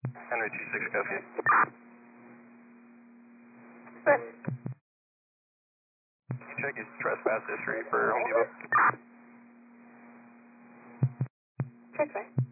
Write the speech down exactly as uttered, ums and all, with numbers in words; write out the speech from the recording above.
Henry two six, copy. But, Can you check his trespass history for Home Depot? check that.